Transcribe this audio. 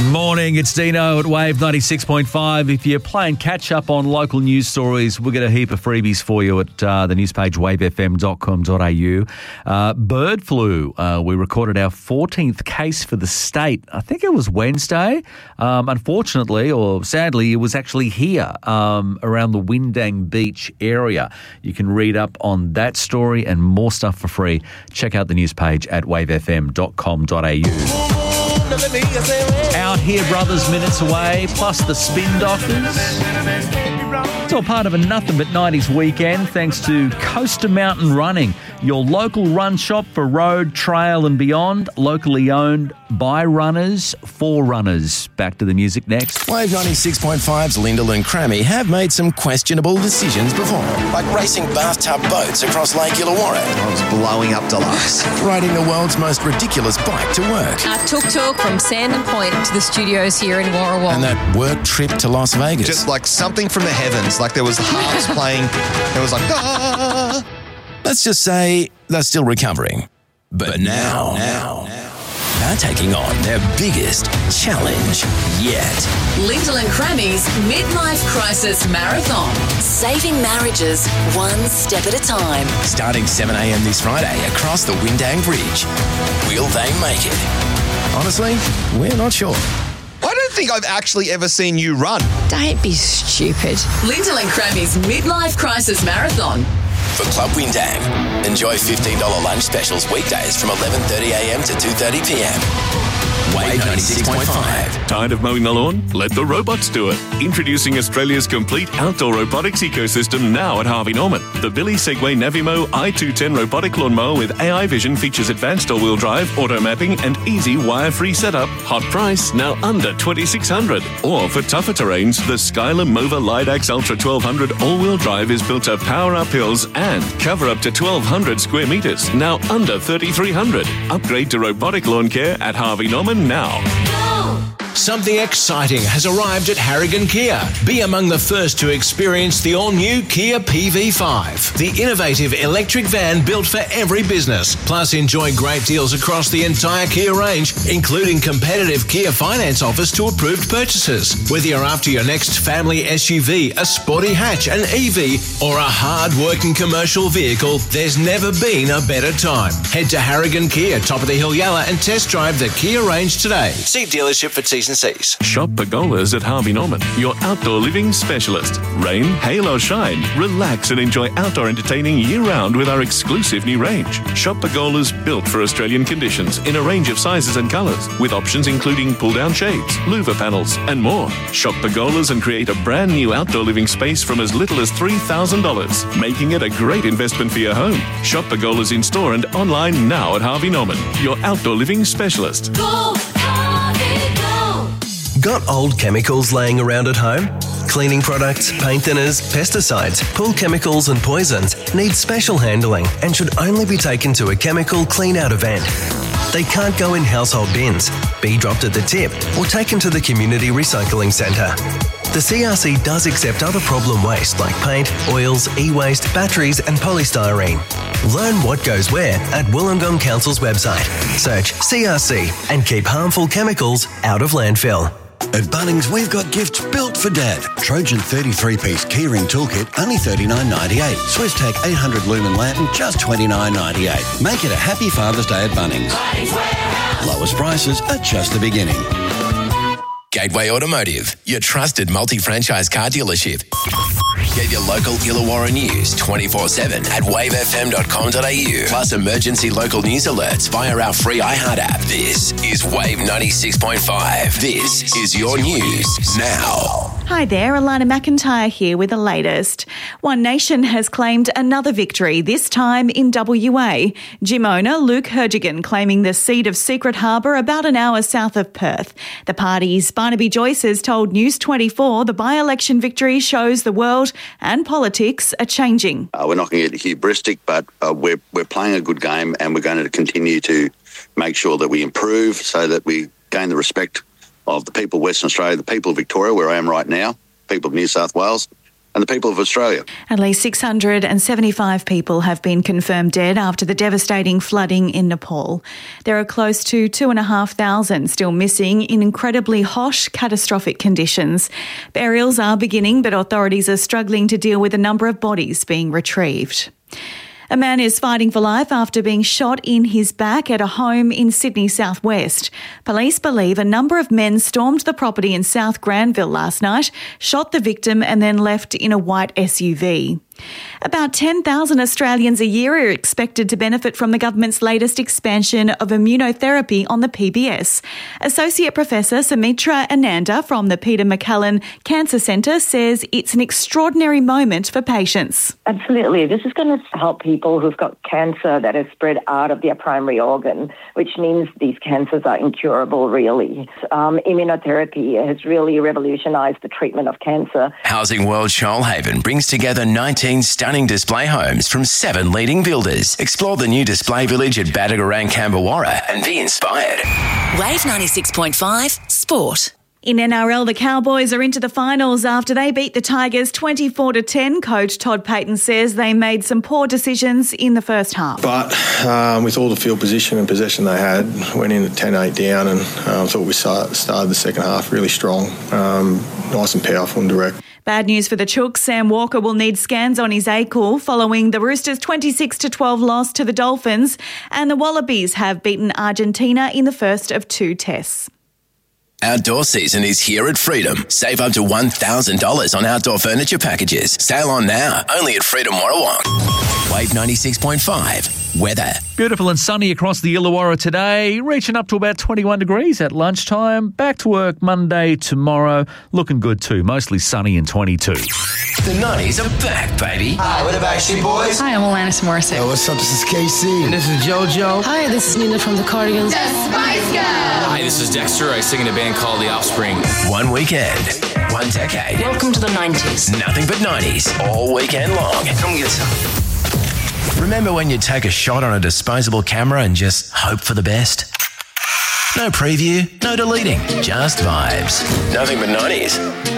Morning, it's Dino at Wave 96.5. If you're playing catch-up on local news stories, we've got a heap of freebies for you at the news page wavefm.com.au. Bird flu. We recorded our 14th case for the state. I think it was Wednesday. Unfortunately, or sadly, it was actually here around the Windang Beach area. You can read up on that story and more stuff for free. Check out the news page at wavefm.com.au. Out Here Brothers minutes away, plus the Spin Doctors. It's all part of a nothing but 90s weekend thanks to Coaster Mountain Running, your local run shop for road, trail and beyond, locally owned by runners, for runners. Back to the music next. Wave 96.5's Lyndall and Crammy have made some questionable decisions before, like racing bathtub boats across Lake Illawarra. I was blowing up Deluxe. Riding the world's most ridiculous bike to work. Our tuk-tuk from Sandon Point to the studios here in Warrawong. And that work trip to Las Vegas. Just like something from the heavens, like there was harps playing. It was like, ah! Let's just say they're still recovering. But now, they're taking on their biggest challenge yet. Lyndall and Crammy's Midlife Crisis Marathon. Saving marriages one step at a time. Starting 7 a.m. this Friday across the Windang Bridge. Will they make it? Honestly, we're not sure. I don't think I've actually ever seen you run. Don't be stupid. Lyndall and Crammy's Midlife Crisis Marathon. For Club Windang, enjoy $15 lunch specials weekdays from 11:30 a.m. to 2:30 p.m. Wave 96.5. Tired of mowing the lawn? Let the robots do it. Introducing Australia's complete outdoor robotics ecosystem now at Harvey Norman. The Billy Segway Navimo i210 robotic lawnmower with AI vision features advanced all-wheel drive, auto mapping and easy wire-free setup. Hot price, now under $2,600. Or for tougher terrains, the Skyler Mova Lidax Ultra 1200 all-wheel drive is built to power up hills and cover up to 1,200 square metres, now under $3,300. Upgrade to robotic lawn care at Harvey Norman now. Something exciting has arrived at Harrigan Kia. Be among the first to experience the all-new Kia PV5, the innovative electric van built for every business. Plus, enjoy great deals across the entire Kia range, including competitive Kia finance offers to approved purchases. Whether you're after your next family SUV, a sporty hatch, an EV, or a hard-working commercial vehicle, there's never been a better time. Head to Harrigan Kia, top of the hill Yalla, and test drive the Kia range today. See dealership for T's and C's. Shop Pergolas at Harvey Norman, your outdoor living specialist. Rain, hail or shine, relax and enjoy outdoor entertaining year-round with our exclusive new range. Shop Pergolas built for Australian conditions in a range of sizes and colours, with options including pull-down shades, louver panels and more. Shop Pergolas and create a brand new outdoor living space from as little as $3,000, making it a great investment for your home. Shop Pergolas in store and online now at Harvey Norman, your outdoor living specialist. Go, Harvey, go! Got old chemicals laying around at home? Cleaning products, paint thinners, pesticides, pool chemicals and poisons need special handling and should only be taken to a chemical clean-out event. They can't go in household bins, be dropped at the tip or taken to the community recycling centre. The CRC does accept other problem waste like paint, oils, e-waste, batteries and polystyrene. Learn what goes where at Wollongong Council's website. Search CRC and keep harmful chemicals out of landfill. At Bunnings, we've got gifts built for Dad. Trojan 33-piece keyring toolkit, only $39.98. Swiss-Tac 800 lumen lantern, just $29.98. Make it a happy Father's Day at Bunnings. Lowest prices are just the beginning. Gateway Automotive, your trusted multi-franchise car dealership. Get your local Illawarra news 24/7 at wavefm.com.au. Plus emergency local news alerts via our free iHeart app. This is Wave 96.5. This is your news now. Hi there, Alana McIntyre here with the latest. One Nation has claimed another victory, this time in WA. Gym owner Luke Hergigan claiming the seat of Secret Harbour about an hour south of Perth. The party's Barnaby Joyce has told News 24 the by-election victory shows the world and politics are changing. We're not going to get hubristic, but we're playing a good game and we're going to continue to make sure that we improve so that we gain the respect of the people of Western Australia, the people of Victoria, where I am right now, people of New South Wales, and the people of Australia. At least 675 people have been confirmed dead after the devastating flooding in Nepal. There are close to 2,500 still missing in incredibly harsh, catastrophic conditions. Burials are beginning, but authorities are struggling to deal with a number of bodies being retrieved. A man is fighting for life after being shot in his back at a home in Sydney southwest. Police believe a number of men stormed the property in South Granville last night, shot the victim and then left in a white SUV. About 10,000 Australians a year are expected to benefit from the government's latest expansion of immunotherapy on the PBS. Associate Professor Sumitra Ananda from the Peter MacCallum Cancer Centre says it's an extraordinary moment for patients. Absolutely. This is going to help people who've got cancer that has spread out of their primary organ, which means these cancers are incurable, really. Immunotherapy has really revolutionised the treatment of cancer. Housing World Shoalhaven brings together 19 stunning display homes from 7 leading builders. Explore the new display village at Badagarang, Cambawarra and be inspired. Wave 96.5 Sport. In NRL, the Cowboys are into the finals after they beat the Tigers 24-10. Coach Todd Payten says they made some poor decisions in the first half. But with all the field position and possession they had, went in at 10-8 down and thought we started the second half really strong, nice and powerful and direct. Bad news for the Chooks. Sam Walker will need scans on his ankle following the Roosters' 26-12 loss to the Dolphins, and the Wallabies have beaten Argentina in the first of 2 tests. Outdoor season is here at Freedom. Save up to $1,000 on outdoor furniture packages. Sail on now, only at Freedom Warrawong. Wave 96.5. Weather. Beautiful and sunny across the Illawarra today, reaching up to about 21 degrees at lunchtime. Back to work Monday, tomorrow. Looking good too, mostly sunny and 22. The 90s are back, baby. Hi, we're the Backstreet Boys. Hi, I'm Alanis Morissette. Hey, what's up? This is KC. And this is JoJo. Hi, this is Nina from the Cardigans. The Spice Girls. Hi, this is Dexter. I sing in a band called The Offspring. One weekend, one decade. Welcome to the 90s. Nothing but 90s all weekend long. Come get some. Remember when you'd take a shot on a disposable camera and just hope for the best? No preview, no deleting, just vibes. Nothing but 90s.